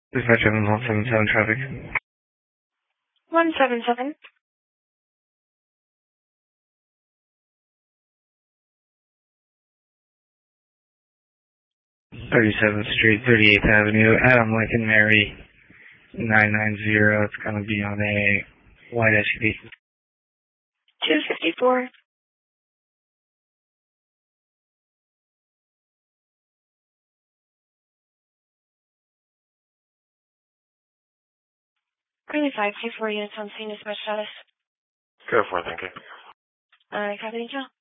Dispatch 177 traffic. 177. 37th Street, 38th Avenue, Adam Lincoln Mary, 990. It's going to be on a white SUV. 254. 524 units on scene, dispatch status. Go for it, thank you. Copy, Angel.